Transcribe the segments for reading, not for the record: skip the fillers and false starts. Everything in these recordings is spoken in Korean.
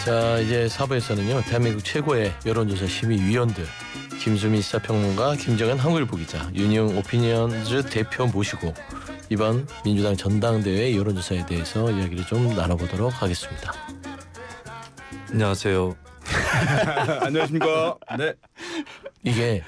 자, 이제 4부에서는요. 대한민국 최고의 여론조사 심의위원들 김수민 시사평론가, 김정현 한국일보 기자, 윤희용 오피니언즈 대표 모시고 이번 민주당 전당대회 여론조사에 대해서 이야기를 좀 나눠보도록 하겠습니다. 안녕하세요. 안녕하십니까. 네. 이게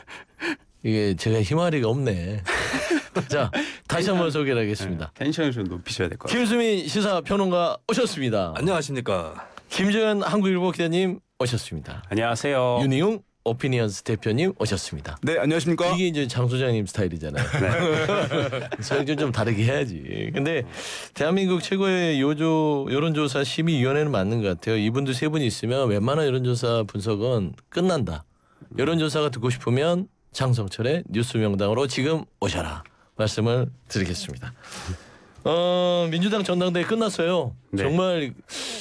제가 희마리가 없네. 자, 다시 한번 소개를 하겠습니다. 텐션을 좀 높이셔야 될 것 같아요. 김수민 시사평론가 오셨습니다. 안녕하십니까. 김정현 한국일보 기자님 오셨습니다. 안녕하세요. 윤희용 오피니언스 대표님 오셨습니다. 네, 안녕하십니까. 이게 이제 장 소장님 스타일이잖아요. 네. 저희 좀 다르게 해야지. 근데 대한민국 최고의 여론조사 심의위원회는 맞는 것 같아요. 이분들 세 분이 있으면 웬만한 여론조사 분석은 끝난다. 여론조사가 듣고 싶으면 장성철의 뉴스 명당으로 지금 오셔라 말씀을 드리겠습니다. 민주당 전당대회 끝났어요. 네. 정말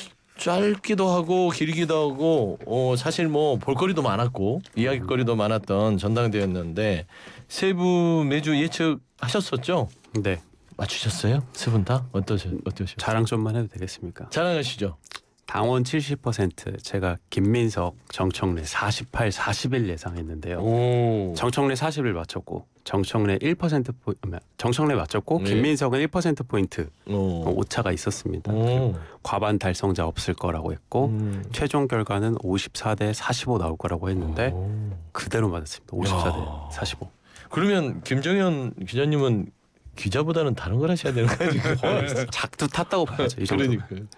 짧기도 하고 길기도 하고 사실 뭐 볼거리도 많았고 이야기거리도 많았던 전당대회였는데 세 분 매주 예측하셨었죠? 네. 맞추셨어요? 세 분 다? 어떠셨어요? 자랑 좀만 해도 되겠습니까? 자랑하시죠. 당원 70%, 제가 김민석, 정청래 48, 41 예상했는데요. 오. 정청래 40을 맞췄고 정청래 1% 정청래 맞췄고 네. 김민석은 1% 포인트 오. 오차가 있었습니다. 오. 과반 달성자 없을 거라고 했고 최종 결과는 54대 45 나올 거라고 했는데 오. 그대로 맞았습니다. 54대 야. 45. 그러면 김정현 기자님은 기자보다는 다른 걸 하셔야 되는 거 아니에요? 작두 탔다고 봐야죠. 이 정도.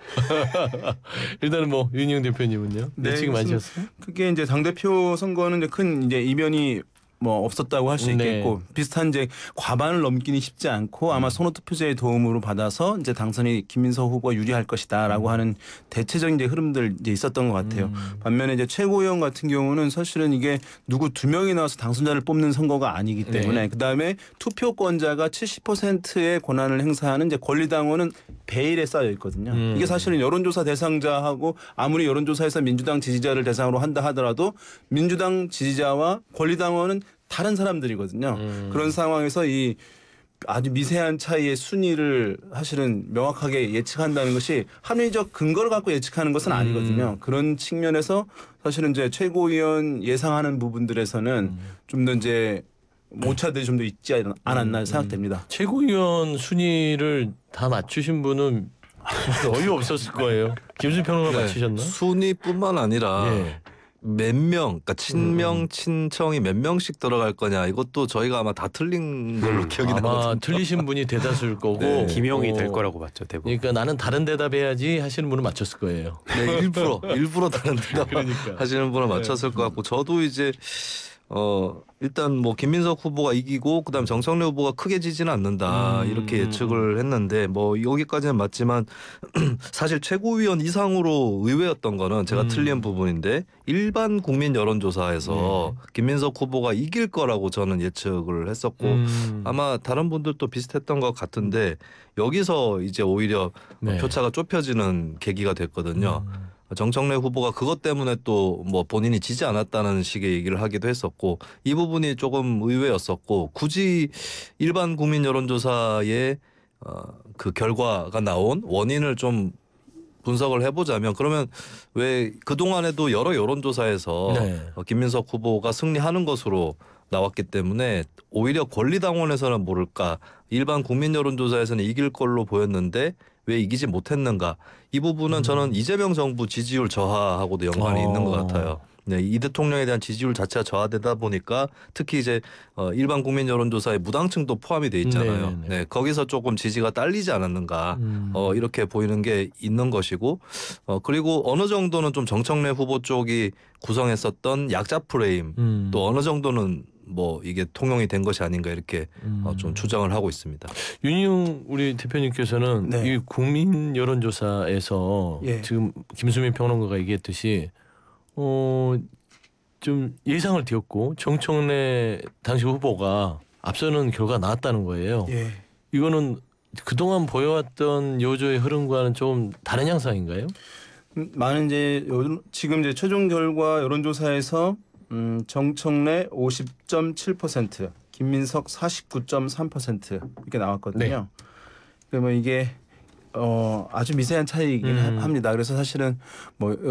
그러니까. 일단은 뭐 윤희용 대표님은요? 네, 예측이 맞으셨어요? 그게 이제 당대표 선거는 이제 큰 이제 이변이 뭐 없었다고 할 수 있겠고 비슷한 이제 과반을 넘기는 쉽지 않고 아마 선호투표제의 도움으로 받아서 이제 당선이 김민석 후보가 유리할 것이다라고 하는 대체적인 이제 흐름들 이제 있었던 것 같아요. 반면에 이제 최고위원 같은 경우는 사실은 이게 누구 두 명이 나와서 당선자를 뽑는 선거가 아니기 때문에 그 다음에 투표권자가 70%의 권한을 행사하는 이제 권리당원은 베일에 쌓여 있거든요. 이게 사실은 여론조사 대상자하고 아무리 여론조사에서 민주당 지지자를 대상으로 한다 하더라도 민주당 지지자와 권리당원은 다른 사람들이거든요. 그런 상황에서 이 아주 미세한 차이의 순위를 사실은 명확하게 예측한다는 것이 합리적 근거를 갖고 예측하는 것은 아니거든요. 그런 측면에서 사실은 이제 최고위원 예상하는 부분들에서는 좀 더 이제 오차들이 좀 더 있지 않았나 생각됩니다. 최고위원 순위를 다 맞추신 분은 어이없었을 거예요. 김수민 평론가 맞추셨나? 순위뿐만 아니라 예. 몇 명, 그러니까 친명, 친청이 몇 명씩 들어갈 거냐 이것도 저희가 아마 다 틀린 걸로 기억이 아마 나거든요. 틀리신 분이 대다수일 거고 네. 김용이 될 거라고 봤죠. 대부분. 그러니까 나는 다른 대답해야지 하시는 분은 맞췄을 거예요. 네, 일부러 다른 데다 그러니까. 하시는 분은 맞췄을 것 같고 저도 이제 일단 뭐 김민석 후보가 이기고 그다음 정청래 후보가 크게 지지는 않는다 이렇게 예측을 했는데 뭐 여기까지는 맞지만 사실 최고위원 이상으로 의외였던 거는 제가 틀린 부분인데 일반 국민 여론조사에서 김민석 후보가 이길 거라고 저는 예측을 했었고 아마 다른 분들도 비슷했던 것 같은데 여기서 이제 오히려 표차가 좁혀지는 계기가 됐거든요. 정청래 후보가 그것 때문에 또 뭐 본인이 지지 않았다는 식의 얘기를 하기도 했었고 이 부분이 조금 의외였었고 굳이 일반 국민 여론조사의 그 결과가 나온 원인을 좀 분석을 해보자면 그러면 왜 그동안에도 여러 여론조사에서 김민석 후보가 승리하는 것으로 나왔기 때문에 오히려 권리당원에서는 모를까 일반 국민 여론조사에서는 이길 걸로 보였는데 왜 이기지 못했는가 이 부분은 저는 이재명 정부 지지율 저하하고도 연관이 있는 것 같아요. 네, 이 대통령에 대한 지지율 자체가 저하되다 보니까 특히 이제 일반 국민 여론조사에 무당층도 포함이 돼 있잖아요. 네, 거기서 조금 지지가 딸리지 않았는가 이렇게 보이는 게 있는 것이고 그리고 어느 정도는 좀 정청래 후보 쪽이 구성했었던 약자 프레임 또 어느 정도는 뭐 이게 통용이 된 것이 아닌가 이렇게 좀 추정을 하고 있습니다. 윤희용 우리 대표님께서는 이 국민 여론조사에서 지금 김수민 평론가가 얘기했듯이 좀 예상을 띄웠고 정청래 당시 후보가 앞서는 결과가 나왔다는 거예요. 이거는 그동안 보여왔던 여조의 흐름과는 좀 다른 양상인가요? 많은 이제 지금 이제 최종 결과 여론조사에서 정청래 50.7%, 김민석 49.3% 이렇게 나왔거든요. 그러면 이게 아주 미세한 차이이긴 합니다. 그래서 사실은 뭐